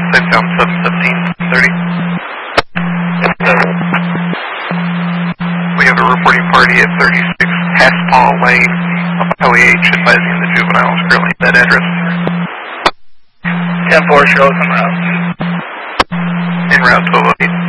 Same down 71730. We have a reporting party at 36 Haspall Lane, OAH, advising the juvenile is currently at that address. 10-4 shows en route. En route to 08.